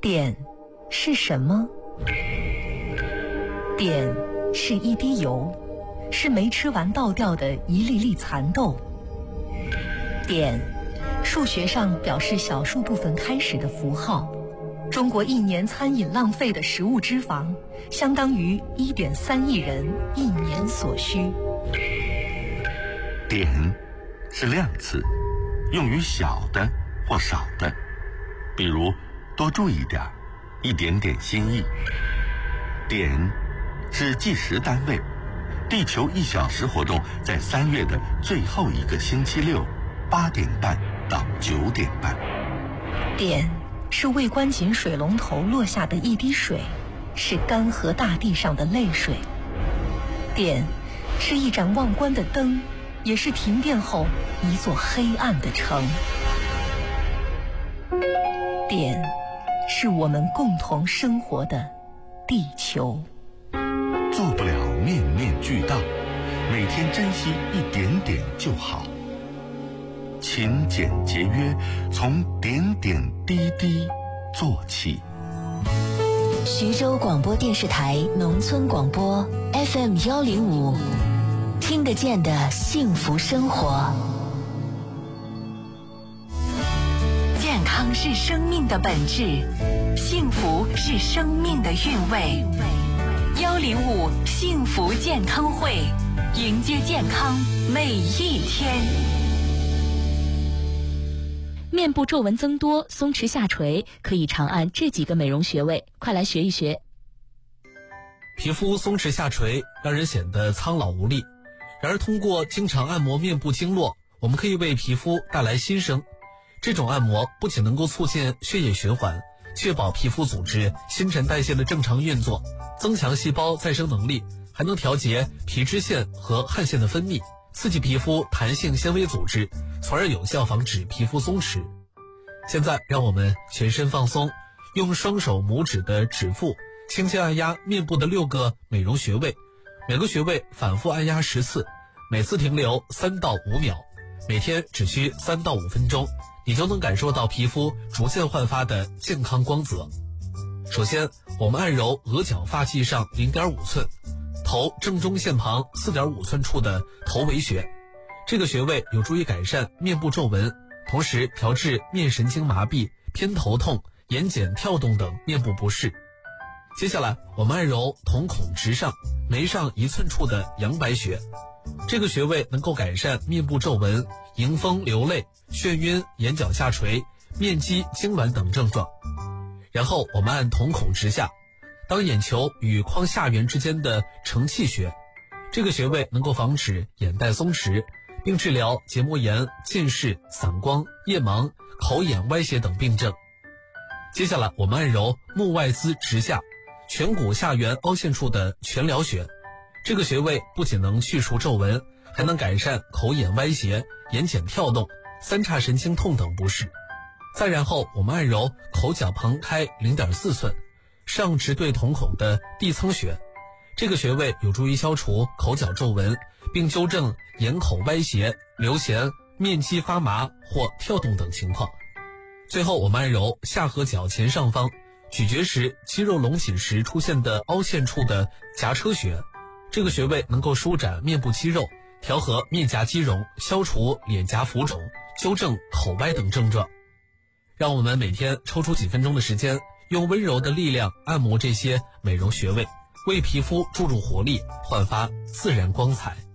碘是什么？碘是一滴油，是没吃完倒掉的一粒粒蚕豆。碘，数学上表示小数部分开始的符号。中国一年餐饮浪费的食物脂肪，相当于1.3亿人一年所需。 碘是量词，用于小的或少的，比如多注意点，一点点心意。碘是计时单位，地球1小时活动在3月的最后一个星期六8点半到9点半。 碘是未关紧水龙头落下的一滴水，是干涸大地上的泪水。碘是一盏忘关的灯，也是停电后一座黑暗的城。碘是我们共同生活的地球。 做不了面面俱到，每天珍惜一点点就好。勤俭节约，从点点滴滴做起。 徐州广播电视台农村广播 FM105，听得见的幸福生活。 健康是生命的本质，幸福是生命的韵味。105幸福健康会，迎接健康每一天。 面部皱纹增多、松弛下垂，可以长按这几个美容穴位，快来学一学。 皮肤松弛下垂，让人显得苍老无力。然而通过经常按摩面部经络，我们可以为皮肤带来新生。这种按摩不仅能够促进血液循环，确保皮肤组织新陈代谢的正常运作，增强细胞再生能力，还能调节皮脂腺和汗腺的分泌，刺激皮肤弹性纤维组织，从而有效防止皮肤松弛。现在让我们全身放松，用双手拇指的指腹轻轻按压面部的6个美容穴位，每个穴位反复按压10次，每次停留3到5秒，每天只需3到5分钟，你就能感受到皮肤逐渐焕发的健康光泽。首先，我们按揉额角发际上0.5寸，头正中线旁4.5寸处的头围穴，这个穴位有助于改善面部皱纹，同时调治面神经麻痹、偏头痛、眼睑跳动等面部不适。接下来，我们按揉瞳孔直上眉上1寸处的阳白穴，这个穴位能够改善面部皱纹、迎风流泪、眩晕、眼角下垂、面积痉挛等症状。然后我们按瞳孔直下，当眼球与眶下缘之间的承泣穴，这个穴位能够防止眼袋松弛，并治疗结膜炎、近视、散光、夜盲、口眼歪斜等病症。接下来我们按揉目外眦直下颧骨下缘凹陷处的颧髎穴，这个穴位不仅能去除皱纹，还能改善口眼歪斜、眼睑跳动、三叉神经痛等不适。再然后我们按揉口角旁开0.4寸上直对瞳孔的地层穴，这个穴位有助于消除口角皱纹，并纠正眼口歪斜、流涎、面肌发麻或跳动等情况。最后我们按揉下颌角前上方咀嚼时肌肉隆起时出现的凹陷处的颊车穴，这个穴位能够舒展面部肌肉，调和面颊肌容，消除脸颊浮肿，纠正口歪等症状。让我们每天抽出几分钟的时间，用温柔的力量按摩这些美容穴位，为皮肤注入活力，焕发自然光彩。